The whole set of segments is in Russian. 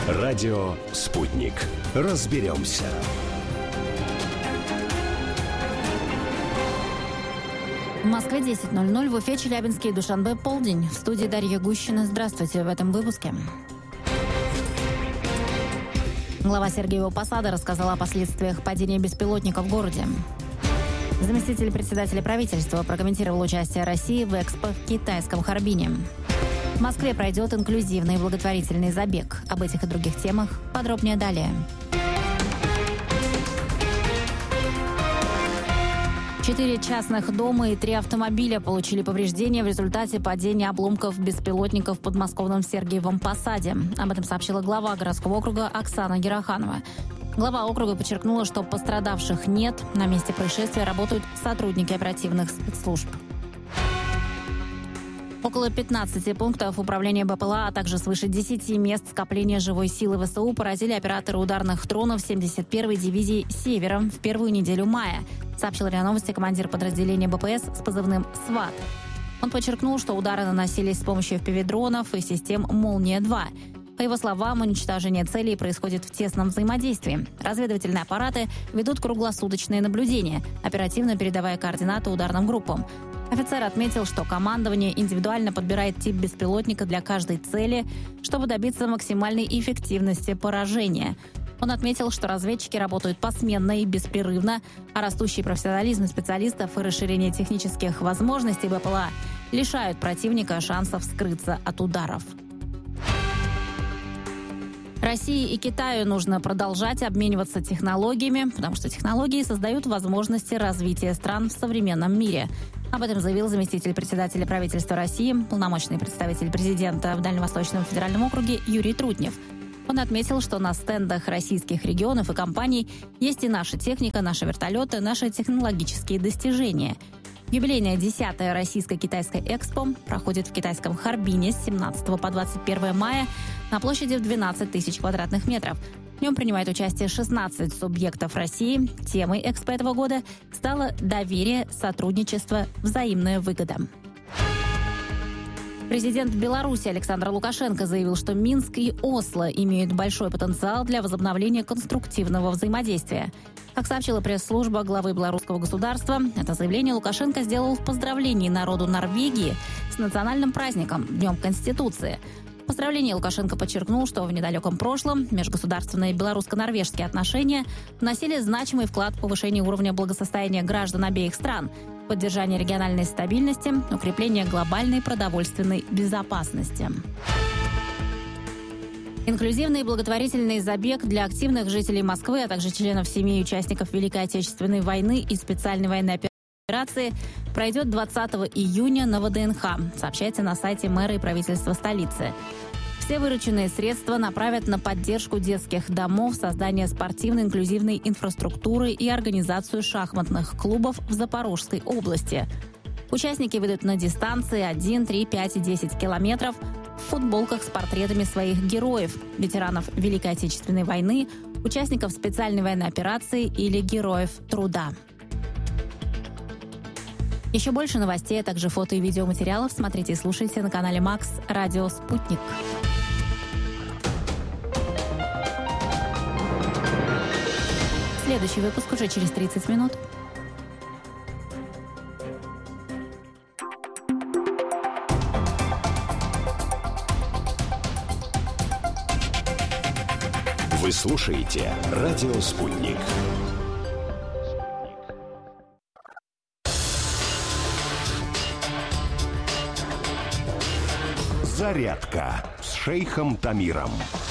Радио «Спутник». Разберемся. В Москве 10:00, в Уфе, Челябинске и Душанбе полдень. В студии Дарья Гущина. Здравствуйте в этом выпуске. Глава Сергеева Посада рассказала о последствиях падения беспилотника в городе. Заместитель председателя правительства прокомментировал участие России в Экспо в китайском Харбине. В Москве пройдет инклюзивный благотворительный забег. Об этих и других темах подробнее далее. 4 частных дома и 3 автомобиля получили повреждения в результате падения обломков беспилотников в подмосковном Сергеевом Посаде. Об этом сообщила глава городского округа Оксана Гераханова. Глава округа подчеркнула, что пострадавших нет. На месте происшествия работают сотрудники оперативных спецслужб. Около 15 пунктов управления БПЛА, а также свыше 10 мест скопления живой силы ВСУ поразили операторы ударных дронов 71-й дивизии «Севера» в первую неделю мая, сообщил РИА Новости командир подразделения БПС с позывным «СВАТ». Он подчеркнул, что удары наносились с помощью FPV-дронов и систем «Молния-2». По его словам, уничтожение целей происходит в тесном взаимодействии. Разведывательные аппараты ведут круглосуточные наблюдения, оперативно передавая координаты ударным группам. Офицер отметил, что командование индивидуально подбирает тип беспилотника для каждой цели, чтобы добиться максимальной эффективности поражения. Он отметил, что разведчики работают посменно и беспрерывно, а растущий профессионализм специалистов и расширение технических возможностей БПЛА лишают противника шансов скрыться от ударов. России и Китаю нужно продолжать обмениваться технологиями, потому что технологии создают возможности развития стран в современном мире. Об этом заявил заместитель председателя правительства России, полномочный представитель президента в Дальневосточном федеральном округе Юрий Трутнев. Он отметил, что на стендах российских регионов и компаний есть и наша техника, наши вертолеты, наши технологические достижения. Юбилейная 10-я российско-китайская экспо проходит в китайском Харбине с 17 по 21 мая на площади в 12 тысяч квадратных метров. В нем принимает участие 16 субъектов России. Темой экспо этого года стало доверие, сотрудничество, взаимная выгода. Президент Беларуси Александр Лукашенко заявил, что Минск и Осло имеют большой потенциал для возобновления конструктивного взаимодействия. Как сообщила пресс-служба главы белорусского государства, это заявление Лукашенко сделал в поздравлении народу Норвегии с национальным праздником – Днем Конституции. В поздравлении Лукашенко подчеркнул, что в недалеком прошлом межгосударственные белорусско-норвежские отношения вносили значимый вклад в повышение уровня благосостояния граждан обеих стран, поддержание региональной стабильности, укрепление глобальной продовольственной безопасности. Инклюзивный благотворительный забег для активных жителей Москвы, а также членов семей участников Великой Отечественной войны и специальной военной операции пройдет 20 июня на ВДНХ, сообщается на сайте мэра и правительства столицы. Все вырученные средства направят на поддержку детских домов, создание спортивной инклюзивной инфраструктуры и организацию шахматных клубов в Запорожской области. Участники выйдут на дистанции 1, 3, 5 и 10 километров в футболках с портретами своих героев, ветеранов Великой Отечественной войны, участников специальной военной операции или героев труда. Еще больше новостей, а также фото и видеоматериалов смотрите и слушайте на канале Макс «Радио Спутник». Следующий выпуск уже через 30 минут. Вы слушаете «Радио Спутник». Зарядка с шейхом Тамиром.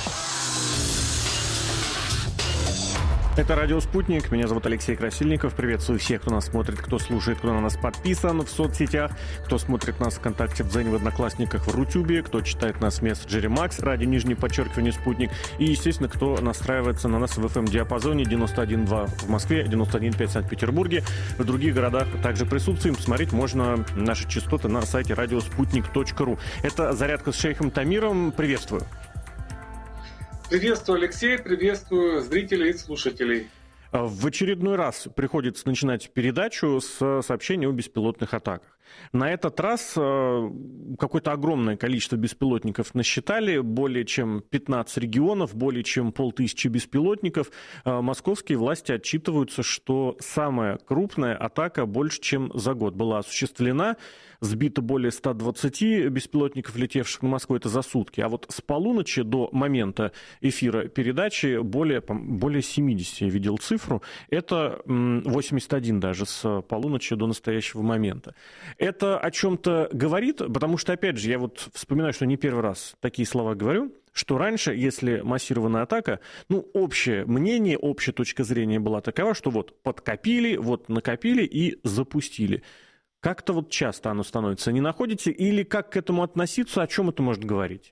Это «Радио Спутник». Меня зовут Алексей Красильников. Приветствую всех, кто нас смотрит, кто слушает, кто на нас подписан в соцсетях, кто смотрит нас ВКонтакте, в Дзене, в Одноклассниках, в Рутюбе, кто читает нас в мессенджере Макс, _, Спутник. И, естественно, кто настраивается на нас в FM-диапазоне 91.2 в Москве, 91.5 в Санкт-Петербурге. В других городах также присутствуем. Посмотреть можно наши частоты на сайте radiosputnik.ru. Это «Зарядка с шейхом Тамиром». Приветствую. Приветствую, Алексей, приветствую зрителей и слушателей. В очередной раз приходится начинать передачу с сообщения о беспилотных атаках. На этот раз какое-то огромное количество беспилотников насчитали, более чем 15 регионов, более чем 500 беспилотников. Московские власти отчитываются, что самая крупная атака больше чем за год была осуществлена. Сбито более 120 беспилотников, летевших на Москву, это за сутки. А вот с полуночи до момента эфира передачи более 70, я видел цифру. Это 81 даже с полуночи до настоящего момента. Это о чем-то говорит, потому что, опять же, я вот вспоминаю, что не первый раз такие слова говорю, что раньше, если массированная атака, общее мнение, общая точка зрения была такова, что вот подкопили, вот накопили и запустили. Как-то вот часто оно становится, не находите? Или как к этому относиться, о чем это может говорить?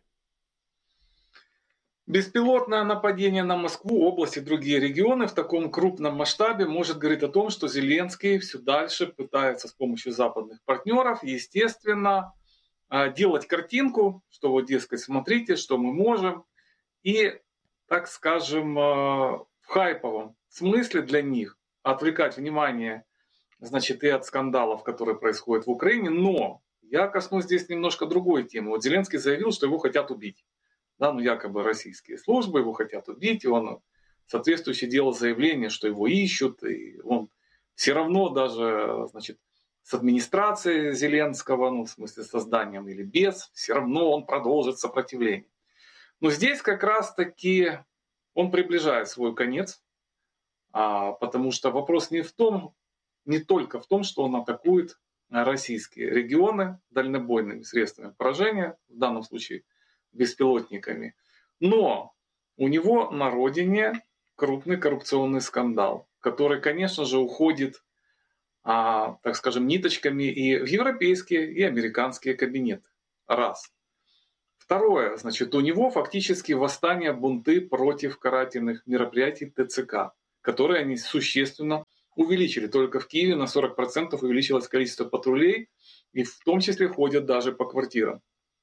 Беспилотное нападение на Москву, область и другие регионы в таком крупном масштабе может говорить о том, что Зеленский все дальше пытается с помощью западных партнеров, естественно, делать картинку, что вот, дескать, смотрите, что мы можем. И, так скажем, в хайповом смысле для них отвлекать внимание, значит, и от скандалов, которые происходят в Украине. Но я коснусь здесь немножко другой темы. Вот Зеленский заявил, что его хотят убить. Да, якобы российские службы его хотят убить, и он соответствующе делал заявление, что его ищут, и он все равно даже, значит, с администрацией Зеленского, в смысле созданием или без, все равно он продолжит сопротивление. Но здесь как раз-таки он приближает свой конец, потому что вопрос не только в том, что он атакует российские регионы дальнобойными средствами поражения, в данном случае беспилотниками. Но у него на родине крупный коррупционный скандал, который, конечно же, уходит, так скажем, ниточками и в европейские, и американские кабинеты. Раз. Второе, значит, у него фактически восстание, бунты против карательных мероприятий ТЦК, которые они существенно увеличили. Только в Киеве на 40% увеличилось количество патрулей, и в том числе ходят даже по квартирам.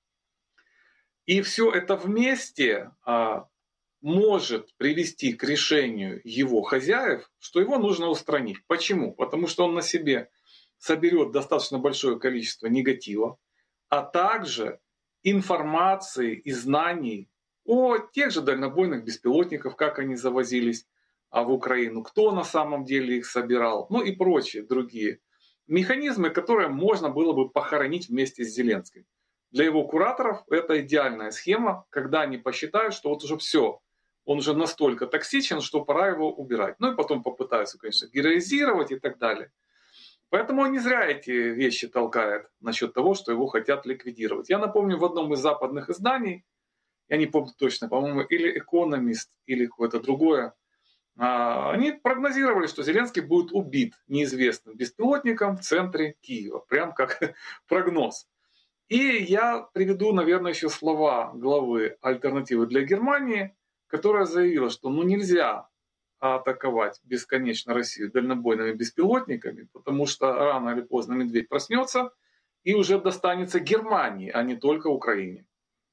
И все это вместе может привести к решению его хозяев, что его нужно устранить. Почему? Потому что он на себе соберет достаточно большое количество негатива, а также информации и знаний о тех же дальнобойных беспилотниках, как они завозились в Украину, кто на самом деле их собирал, и прочие другие механизмы, которые можно было бы похоронить вместе с Зеленским. Для его кураторов это идеальная схема, когда они посчитают, что вот уже все, он уже настолько токсичен, что пора его убирать. И потом попытаются, конечно, героизировать и так далее. Поэтому он не зря эти вещи толкает насчет того, что его хотят ликвидировать. Я напомню, в одном из западных изданий, я не помню точно, по-моему, или Economist, или какое-то другое, они прогнозировали, что Зеленский будет убит неизвестным беспилотником в центре Киева. Прям как прогноз. И я приведу, наверное, еще слова главы «Альтернативы для Германии», которая заявила, что нельзя атаковать бесконечно Россию дальнобойными беспилотниками, потому что рано или поздно медведь проснется и уже достанется Германии, а не только Украине.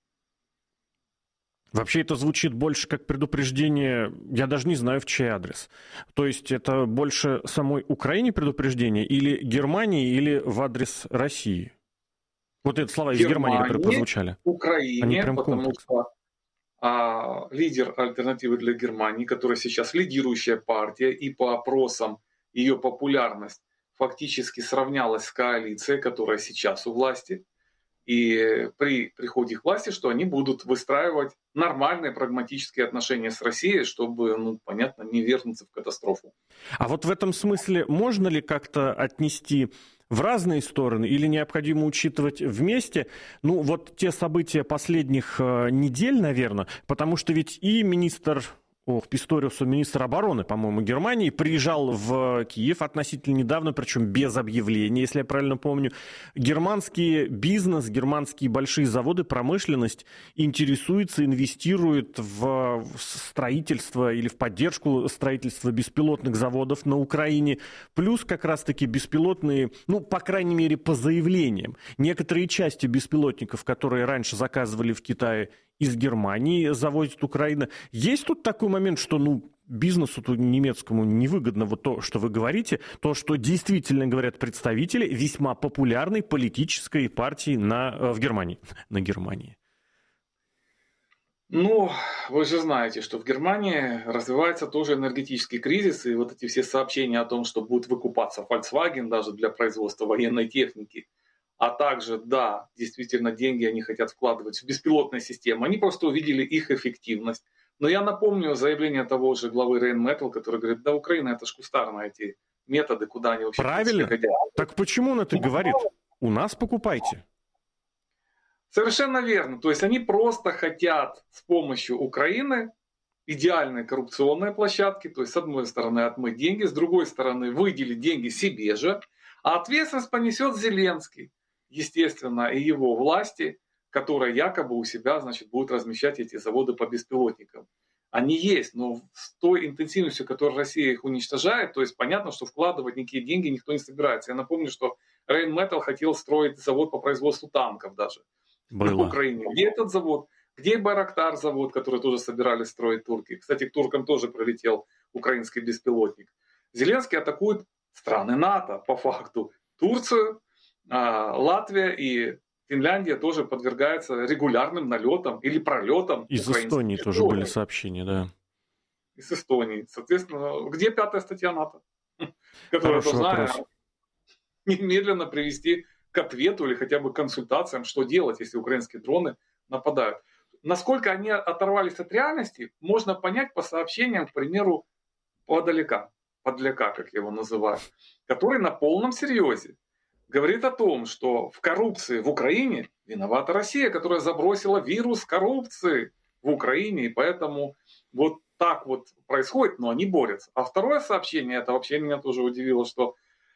Вообще это звучит больше как предупреждение, я даже не знаю, в чей адрес. То есть это больше самой Украине предупреждение или Германии, или в адрес России? Вот это слова из Германии, которые прозвучали. Украине, потому что лидер «Альтернативы для Германии», которая сейчас лидирующая партия, и по опросам ее популярность фактически сравнялась с коалицией, которая сейчас у власти. И при приходе к власти, что они будут выстраивать нормальные прагматические отношения с Россией, чтобы, понятно, не вернуться в катастрофу. А вот в этом смысле можно ли как-то отнести в разные стороны или необходимо учитывать вместе? Вот те события последних недель, наверное, потому что ведь и министр Писториус, министр обороны, по-моему, Германии, приезжал в Киев относительно недавно, причем без объявления, если я правильно помню. Германский бизнес, германские большие заводы, промышленность интересуются, инвестируют в строительство или в поддержку строительства беспилотных заводов на Украине. Плюс как раз-таки беспилотные, по крайней мере, по заявлениям. Некоторые части беспилотников, которые раньше заказывали в Китае, из Германии завозит Украина. Есть тут такой момент, что, бизнесу немецкому невыгодно вот то, что вы говорите, то, что действительно говорят представители весьма популярной политической партии в Германии. На Германии. Ну, вы же знаете, что в Германии развивается тоже энергетический кризис, и вот эти все сообщения о том, что будет выкупаться Volkswagen даже для производства военной техники, а также, да, действительно, деньги они хотят вкладывать в беспилотные системы, они просто увидели их эффективность. Но я напомню заявление того же главы Rheinmetall, который говорит, да, Украина это ж кустарно, эти методы, куда они вообще... Правильно. Так почему он это говорит? У нас покупайте. Совершенно верно. То есть они просто хотят с помощью Украины идеальной коррупционной площадки, то есть с одной стороны отмыть деньги, с другой стороны выделить деньги себе же, а ответственность понесет Зеленский, естественно, и его власти, которые якобы у себя, значит, будут размещать эти заводы по беспилотникам. Они есть, но с той интенсивностью, которой Россия их уничтожает, то есть понятно, что вкладывать никакие деньги никто не собирается. Я напомню, что Rheinmetall хотел строить завод по производству танков даже. В Украине. Где этот завод? Где Байрактар завод, который тоже собирались строить турки? Кстати, к туркам тоже прилетел украинский беспилотник. Зеленский атакует страны НАТО по факту. Турцию, Латвия и Финляндия тоже подвергаются регулярным налетам или пролетам. Из Эстонии тоже были сообщения, да. Из Эстонии. Соответственно, где 5-я статья НАТО? Которая должна немедленно привести к ответу или хотя бы консультациям, что делать, если украинские дроны нападают. Насколько они оторвались от реальности, можно понять по сообщениям, к примеру, Подоляка, как я его называю, который на полном серьезе говорит о том, что в коррупции в Украине виновата Россия, которая забросила вирус коррупции в Украине, и поэтому вот так вот происходит, но они борются. А второе сообщение, это вообще меня тоже удивило, что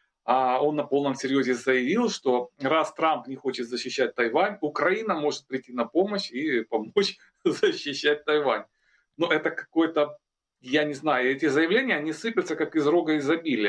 он на полном серьезе заявил, что раз Трамп не хочет защищать Тайвань, Украина может прийти на помощь и помочь защищать Тайвань. Но это какое-то, я не знаю, эти заявления, они сыпятся как из рога изобилия.